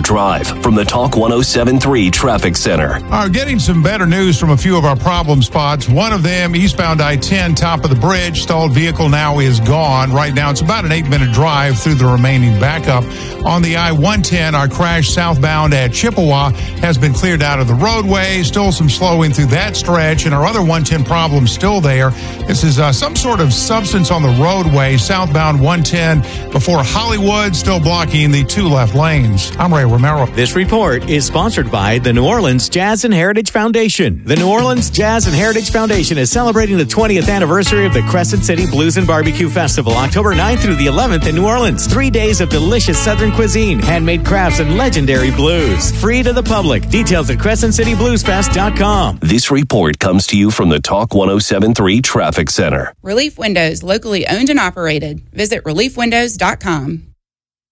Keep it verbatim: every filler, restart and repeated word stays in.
drive from the Talk one oh seven point three Traffic Center. Are getting some better news from a few of our problem spots. One of them, eastbound I ten, top of the bridge. Stalled vehicle now is gone. Right now, it's about an eight-minute drive through the remaining backup. On the I one ten, our crash southbound at Chippewa has been cleared out of the roadway. Still some slowing through that stretch, and our other one ten problem still there. This is uh, some sort of substance on the roadway, southbound one ten before Hollywood, still blocking the two left lanes. I'm Ray Romero. This report is sponsored by the New Orleans Jazz and Heritage Foundation. The New Orleans Jazz and Heritage Foundation is celebrating the twentieth anniversary of the Crescent City Blues and Barbecue Festival, October ninth through the eleventh in New Orleans. Three days of delicious Southern cuisine, handmade crafts, and legendary blues. Free to the public. Details at crescent city blues fest dot com. This report comes to you from the Talk one oh seven point three Traffic Center. Relief Windows, locally owned and operated. Visit relief windows dot com.